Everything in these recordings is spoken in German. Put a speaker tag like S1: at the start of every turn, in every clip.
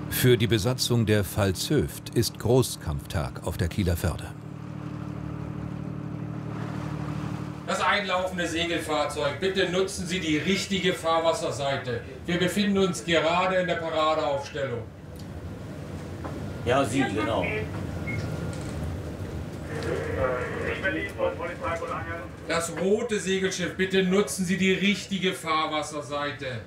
S1: Für die Besatzung der Pfalz Höft ist Großkampftag auf der Kieler Förde.
S2: Das einlaufende Segelfahrzeug, bitte nutzen Sie die richtige Fahrwasserseite. Wir befinden uns gerade in der Paradeaufstellung.
S3: Ja, Sie, genau.
S2: Das rote Segelschiff, bitte nutzen Sie die richtige Fahrwasserseite.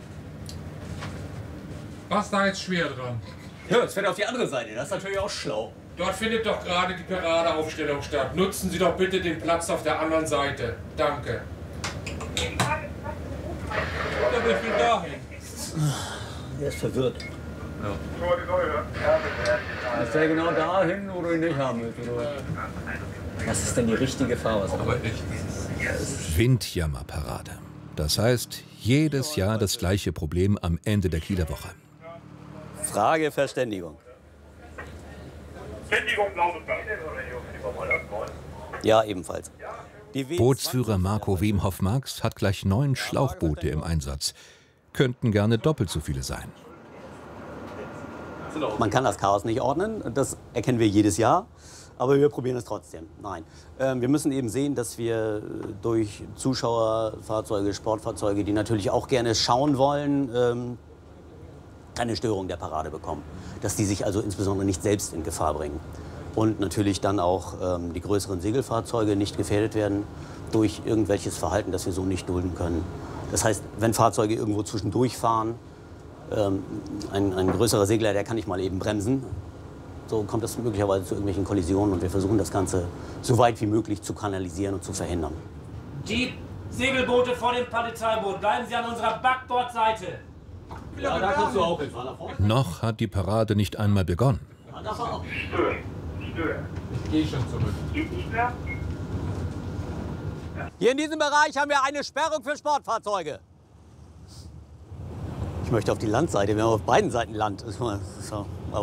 S2: Was da jetzt schwer dran?
S3: Ja, es fährt auf die andere Seite, das ist natürlich auch schlau.
S2: Dort findet doch gerade die Paradeaufstellung statt. Nutzen Sie doch bitte den Platz auf der anderen Seite. Danke. Oder wie viel dahin?
S3: Der ist verwirrt.
S4: Ja.
S3: Ist der genau dahin, wo du ihn nicht haben willst? Oder? Was ist denn die richtige Fahrwasserparade?
S1: Windjammerparade. Das heißt, jedes Jahr das gleiche Problem am Ende der Kieler Woche.
S3: Frage Verständigung. Ja, ebenfalls.
S1: Bootsführer Marco Wemhoff-Marx hat gleich 9 Schlauchboote im Einsatz. Könnten gerne doppelt so viele sein.
S3: Man kann das Chaos nicht ordnen, das erkennen wir jedes Jahr. Aber wir probieren es trotzdem. Nein. Wir müssen eben sehen, dass wir durch Zuschauerfahrzeuge, Sportfahrzeuge, die natürlich auch gerne schauen wollen, keine Störung der Parade bekommen. Dass die sich also insbesondere nicht selbst in Gefahr bringen. Und natürlich dann auch die größeren Segelfahrzeuge nicht gefährdet werden durch irgendwelches Verhalten, das wir so nicht dulden können. Das heißt, wenn Fahrzeuge irgendwo zwischendurch fahren, ein größerer Segler, der kann nicht mal eben bremsen. So kommt es möglicherweise zu irgendwelchen Kollisionen und wir versuchen das Ganze so weit wie möglich zu kanalisieren und zu verhindern.
S5: Die Segelboote vor dem Polizeiboot, bleiben Sie an unserer Backbordseite.
S3: Ja, da kannst du auch hin.
S1: Noch hat die Parade nicht einmal begonnen.
S2: Ich gehe schon zurück.
S3: Hier in diesem Bereich haben wir eine Sperrung für Sportfahrzeuge. Ich möchte auf die Landseite, wir haben auf beiden Seiten Land.